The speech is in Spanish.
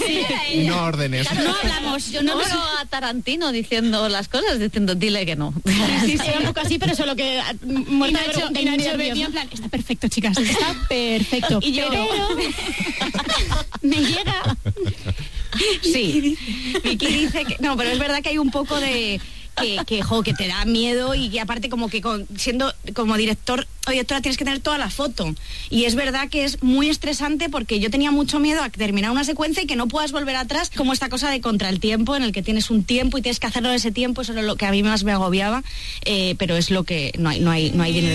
Y no órdenes. Claro, no hablamos. Yo no veo a Tarantino diciendo las cosas, diciendo dile que no. Sí, un poco así, pero solo que muerta de nervios. En plan, está perfecto, chicas, está perfecto. Y yo, pero me llega. Sí, Vicky dice que no, pero es verdad que hay un poco de que te da miedo y que aparte como que siendo como director o directora tienes que tener toda la foto, y es verdad que es muy estresante porque yo tenía mucho miedo a terminar una secuencia y que no puedas volver atrás, como esta cosa de contra el tiempo en el que tienes un tiempo y tienes que hacerlo en ese tiempo. Eso es lo que a mí más me agobiaba, pero es lo que no hay dinero.